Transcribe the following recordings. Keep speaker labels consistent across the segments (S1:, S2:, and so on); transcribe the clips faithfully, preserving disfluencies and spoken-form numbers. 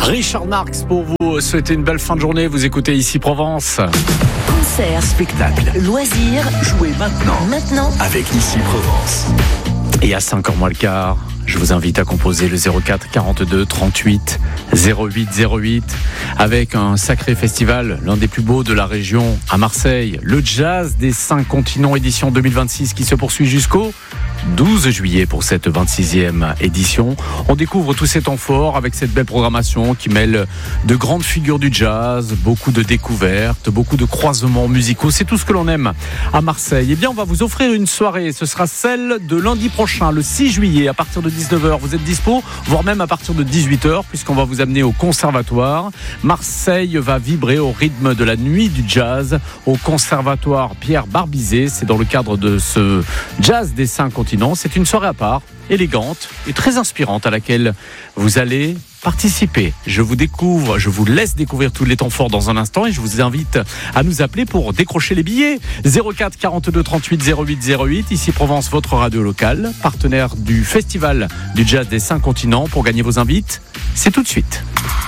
S1: Richard Marx pour vous souhaiter une belle fin de journée. Vous écoutez Ici Provence.
S2: Concert, spectacle, loisirs, jouez maintenant. Maintenant avec Ici Provence.
S1: Et à cinq heures moins le quart, je vous invite à composer le zéro quatre quarante-deux trente-huit zéro huit zéro huit avec un sacré festival, l'un des plus beaux de la région à Marseille, le Jazz des cinq continents édition deux mille vingt-six qui se poursuit jusqu'au douze juillet pour cette vingt-sixième édition. On découvre tous ces temps forts avec cette belle programmation qui mêle de grandes figures du jazz, beaucoup de découvertes, beaucoup de croisements musicaux. C'est tout ce que l'on aime à Marseille. Eh bien, on va vous offrir une soirée. Ce sera celle de lundi prochain, le six juillet, à partir de dix-neuf heures. Vous êtes dispo, voire même à partir de dix-huit heures, puisqu'on va vous amener au conservatoire. Marseille va vibrer au rythme de la nuit du jazz au conservatoire Pierre Barbizet. C'est dans le cadre de ce Jazz des cinq continents. C'est une soirée à part, élégante et très inspirante à laquelle vous allez participer. Je vous découvre, je vous laisse découvrir tous les temps forts dans un instant et je vous invite à nous appeler pour décrocher les billets. zéro quatre quarante-deux trente-huit zéro huit zéro huit, Ici Provence, votre radio locale, partenaire du Festival du Jazz des cinq continents. Pour gagner vos invites, c'est tout de suite.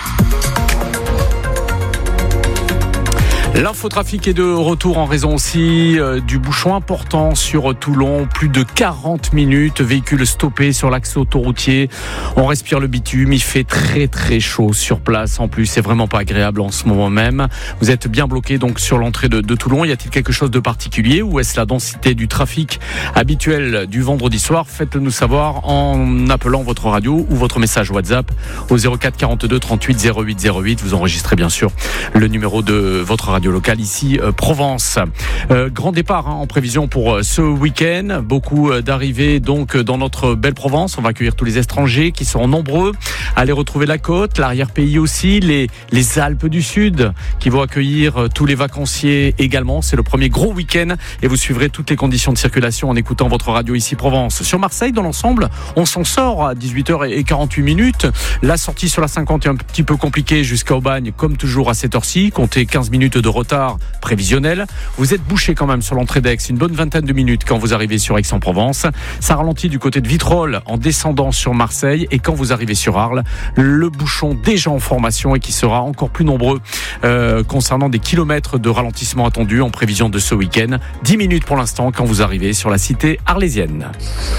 S1: L'infotrafic est de retour en raison aussi euh, du bouchon important sur Toulon. Plus de quarante minutes, véhicules stoppés sur l'axe autoroutier. On respire le bitume, il fait très très chaud sur place. En plus, c'est vraiment pas agréable en ce moment même. Vous êtes bien bloqué donc sur l'entrée de, de Toulon. Y a-t-il quelque chose de particulier ou est-ce la densité du trafic habituel du vendredi soir? Faites-le nous savoir en appelant votre radio ou votre message WhatsApp au zéro quatre quarante-deux trente-huit zéro huit zéro huit. Vous enregistrez bien sûr le numéro de votre radio locale ici euh, Provence. Euh, grand départ hein, en prévision pour euh, ce week-end. Beaucoup euh, d'arrivées donc dans notre belle Provence. On va accueillir tous les étrangers qui seront nombreux à aller retrouver la côte, l'arrière-pays aussi, les, les Alpes du Sud qui vont accueillir euh, tous les vacanciers également. C'est le premier gros week-end et vous suivrez toutes les conditions de circulation en écoutant votre radio ici Provence. Sur Marseille, dans l'ensemble, on s'en sort à dix-huit heures quarante-huit minutes. La sortie sur la cinquante est un petit peu compliquée jusqu'à Aubagne, comme toujours à cette heure-ci. Comptez quinze minutes de retard prévisionnel. Vous êtes bouché quand même sur l'entrée d'Aix, une bonne vingtaine de minutes quand vous arrivez sur Aix-en-Provence. Ça ralentit du côté de Vitrolles en descendant sur Marseille et quand vous arrivez sur Arles, le bouchon déjà en formation et qui sera encore plus nombreux euh, concernant des kilomètres de ralentissement attendus en prévision de ce week-end. dix minutes pour l'instant quand vous arrivez sur la cité arlésienne.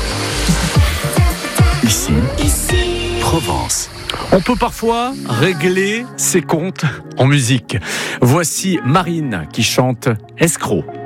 S2: Ici, ici, Provence.
S1: On peut parfois régler ses comptes en musique. Voici Marine qui chante Escroc.